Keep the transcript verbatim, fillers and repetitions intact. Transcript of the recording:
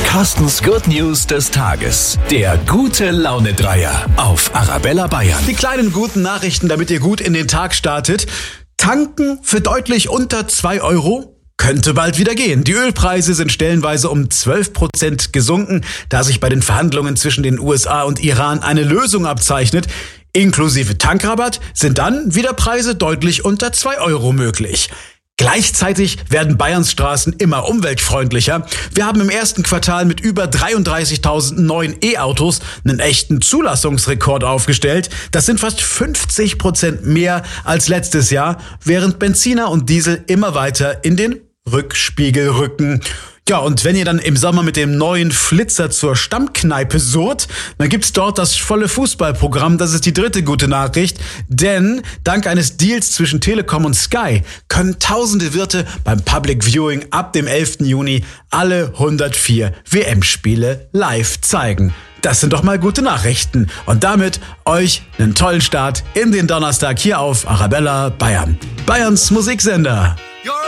Carstens Good News des Tages. Der gute Laune-Dreier auf Arabella Bayern. Die kleinen guten Nachrichten, damit ihr gut in den Tag startet. Tanken für deutlich unter zwei Euro? Könnte bald wieder gehen. Die Ölpreise sind stellenweise um zwölf Prozent gesunken, da sich bei den Verhandlungen zwischen den U S A und Iran eine Lösung abzeichnet. Inklusive Tankrabatt sind dann wieder Preise deutlich unter zwei Euro möglich. Gleichzeitig werden Bayerns Straßen immer umweltfreundlicher. Wir haben im ersten Quartal mit über dreiunddreißigtausend neuen E-Autos einen echten Zulassungsrekord aufgestellt. Das sind fast fünfzig Prozent mehr als letztes Jahr, während Benziner und Diesel immer weiter in den Rückspiegel rücken. Ja, und wenn ihr dann im Sommer mit dem neuen Flitzer zur Stammkneipe surrt, dann gibt's dort das volle Fußballprogramm. Das ist die dritte gute Nachricht. Denn dank eines Deals zwischen Telekom und Sky können tausende Wirte beim Public Viewing ab dem elften Juni alle hundertvier W M-Spiele live zeigen. Das sind doch mal gute Nachrichten. Und damit euch einen tollen Start in den Donnerstag hier auf Arabella Bayern. Bayerns Musiksender. You're